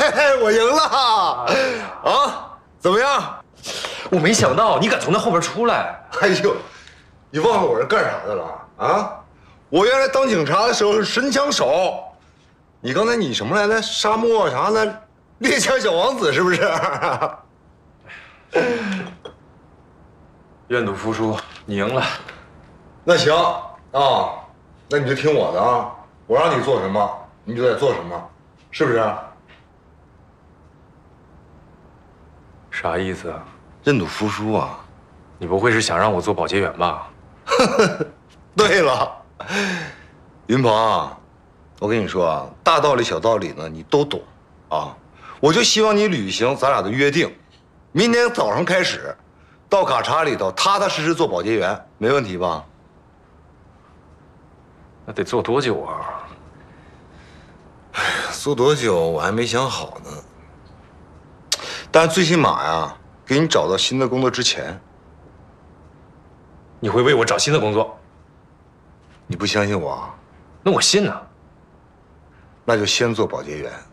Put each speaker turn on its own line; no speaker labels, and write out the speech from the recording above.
我赢了啊！怎么样？
我没想到你敢从那后边出来。
哎呦，你忘了我是干啥的了啊？我原来当警察的时候是神枪手。你刚才你什么来着？沙漠啥的，猎枪小王子是不是？
愿赌服输，你赢了。
那行啊，那你就听我的啊，我让你做什么，你就得做什么，是不是？
啥意思啊？
认赌服输啊！
你不会是想让我做保洁员吧？
对了，云鹏啊，我跟你说啊，大道理小道理呢，你都懂啊。我就希望你履行咱俩的约定，明天早上开始，到卡查里头踏踏实实做保洁员，没问题吧？
那得做多久啊？
做多久我还没想好呢。但最起码呀，给你找到新的工作之前，
你会为我找新的工作？
你不相信我啊？
那我信呢。
那就先做保洁员。